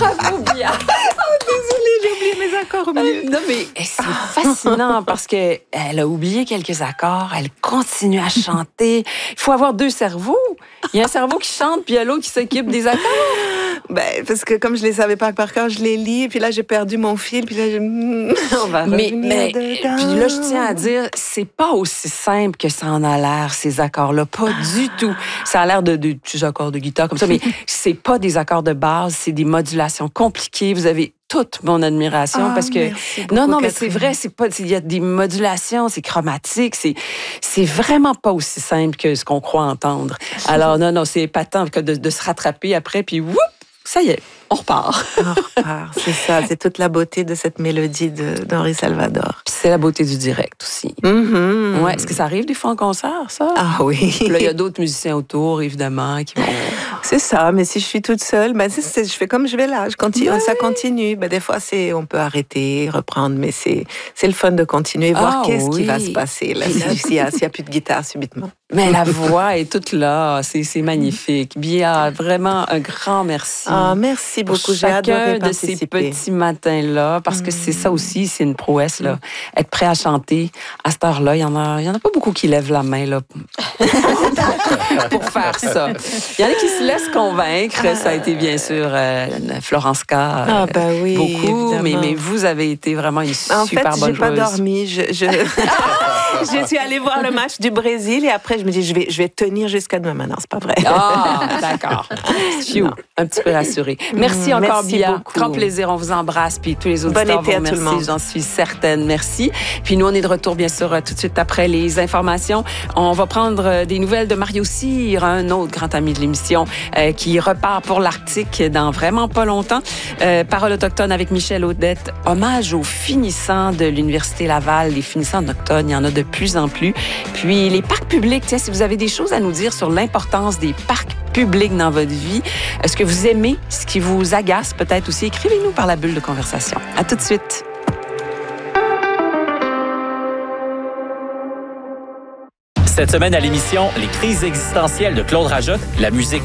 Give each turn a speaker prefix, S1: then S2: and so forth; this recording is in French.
S1: Bravo, Bia!
S2: Désolée, j'ai oublié mes accords au milieu.
S1: Non, mais c'est fascinant parce qu'elle a oublié quelques accords, elle continue à chanter. Il faut avoir deux cerveaux. Il y a un cerveau qui chante, puis il y a l'autre qui s'occupe des accords.
S2: Ben, parce que comme je les savais pas par cœur, je les lis, puis là, j'ai perdu mon fil, puis là, on va revenir dedans.
S1: Puis là, je tiens à dire, c'est pas aussi simple que ça en a l'air, ces accords-là. Pas du tout. Ça a l'air de petits accords de guitare comme ça, mais c'est pas des accords de base, c'est des modulations compliquées. Vous avez toute mon admiration parce que
S2: beaucoup,
S1: non, mais
S2: Catherine.
S1: c'est vrai, c'est pas, il y a des modulations, c'est chromatique, c'est vraiment pas aussi simple que ce qu'on croit entendre. Alors non, c'est épatant que de se rattraper après, puis whoop, ça y est, on repart.
S2: On repart, c'est ça, c'est toute la beauté de cette mélodie d'Henri Salvador.
S1: Puis c'est la beauté du direct aussi.
S2: Mm-hmm.
S1: Ouais, est-ce que ça arrive des fois en concert, ça?
S2: Ah oui.
S1: Puis là, il y a d'autres musiciens autour, évidemment, qui vont...
S2: C'est ça, mais si je suis toute seule, ben je fais comme je vais là, je continue, ça continue. Ben des fois, on peut arrêter, reprendre, mais c'est le fun de continuer, voir qu'est-ce qui va se passer là, s'il y a plus de guitare subitement.
S1: Mais la voix est toute là, c'est magnifique. Bia, vraiment un grand merci.
S2: Ah, merci beaucoup, j'ai adoré participer.
S1: De ces petits matins-là, parce que c'est ça aussi, c'est une prouesse, là. Être prêt à chanter, à cette heure-là, il y en a pas beaucoup qui lèvent la main, là, pour faire ça. Il y en a qui se laissent convaincre, ça a été bien sûr Florence K.
S2: Oui,
S1: beaucoup, mais vous avez été vraiment une super bonne joueuse.
S2: En fait, j'ai pas dormi, je suis allée voir le match du Brésil et après, je me dis, je vais tenir jusqu'à demain. Non, c'est pas vrai.
S1: Ah, d'accord. Un petit peu rassurée. Merci encore, Bia.
S2: Beaucoup.
S1: Grand plaisir. On vous embrasse. Puis tous les auditeurs vous remercient. J'en suis certaine. Merci. Puis nous, on est de retour, bien sûr, tout de suite après les informations. On va prendre des nouvelles de Mario Cyr, un autre grand ami de l'émission, qui repart pour l'Arctique dans vraiment pas longtemps. Parole autochtone avec Michel Audette. Hommage aux finissants de l'Université Laval. Les finissants d'Octone, il y en a de plus en plus. Puis les parcs publics, si vous avez des choses à nous dire sur l'importance des parcs publics dans votre vie, est-ce que vous aimez, ce qui vous agace peut-être aussi, écrivez-nous par la bulle de conversation. À tout de suite.
S3: Cette semaine à l'émission, les crises existentielles de Claude Rajotte, la musique